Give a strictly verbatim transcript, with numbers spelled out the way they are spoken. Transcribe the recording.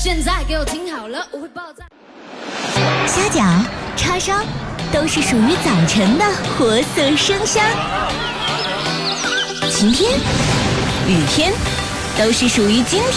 现在给我听好了，我会爆炸。 虾饺、叉烧都是属于早晨的活色生香，晴天、雨天都是属于今天